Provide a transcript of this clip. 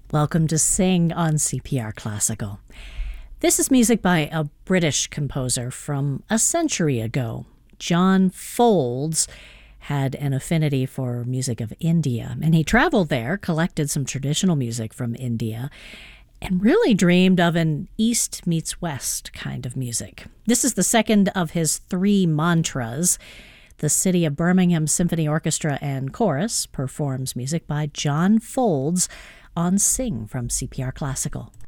Welcome to Sing on CPR Classical. This is music by a British composer from a century ago. John Folds had an affinity for music of India, and he traveled there, collected some traditional music from India, and really dreamed of an East meets West kind of music. This is the second of his three mantras. The City of Birmingham Symphony Orchestra and Chorus performs music by John Folds on Sing from CPR Classical.